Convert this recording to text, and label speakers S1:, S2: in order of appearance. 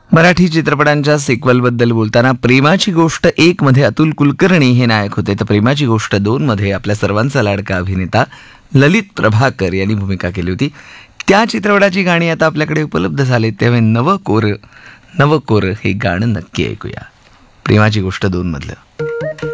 S1: मराठी चित्रपटांच्या सिक्वलबद्दल बोलताना प्रेमाची गोष्ट 1 मध्ये अतुल कुलकर्णी हे नायक होते, तर प्रेमाची गोष्ट 2 मध्ये आपल्या सर्वांचा लाडका अभिनेता ललित प्रभाकर यांनी भूमिका केली होती. त्या चित्रपटाची गाणी आता आपल्याकडे उपलब्ध झालीत, त्यामुळे नवकोर हे गाणं नक्की ऐकूया, प्रेमाची गोष्ट 2 मधलं.